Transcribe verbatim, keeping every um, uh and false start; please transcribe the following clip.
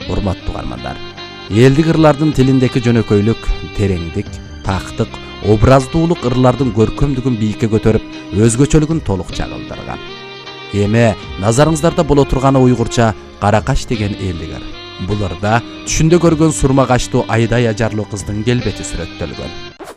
урматтуу угармандар. Элдик ырлардын тилиндеки жөнөкөйлүк, тереңдик, тактык, образдуулук ырлардын көркөмдүгүн бийикке көтөрүп, өзгөчөлүгүн толук чагылдырган. Эми назарыңыздарда боло турганы уйгурча Каракаш деген элдик ыр. Бул ырда түшүндө көргөн сурма качтуу айдай ажарлуу кыздын келбети сүрөттөлгөн.